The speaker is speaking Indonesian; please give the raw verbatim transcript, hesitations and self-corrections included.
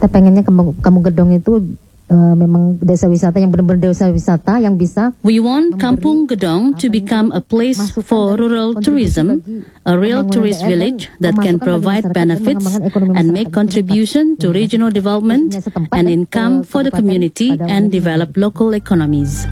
kita pengennya Kampung, Kampung Gedong itu uh, memang desa wisata yang benar-benar desa wisata yang bisa. We want Kampung Gedong to become a place for rural tourism, a real tourist village that can provide benefits and make contribution to regional development and income for the community and develop local economies.